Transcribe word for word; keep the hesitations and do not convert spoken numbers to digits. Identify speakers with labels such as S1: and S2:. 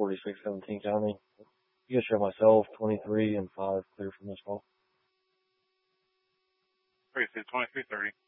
S1: forty-six seventeen County. You can show myself twenty-three and five clear from this call.
S2: Okay, so twenty-three thirty.